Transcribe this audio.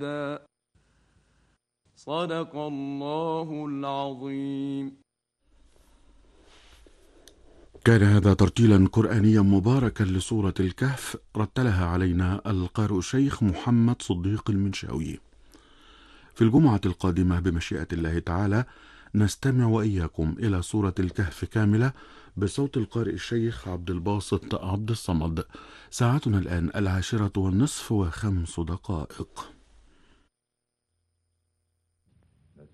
صدق الله العظيم. كان هذا ترتيلا قرآنيا مباركا لسورة الكهف، رتلها علينا القارئ الشيخ محمد صديق المنشاوي. في الجمعة القادمة بمشيئة الله تعالى نستمع وإياكم إلى سورة الكهف كاملة بصوت القارئ الشيخ عبد الباسط عبد الصمد. ساعتنا الآن 10:30 و5 دقائق.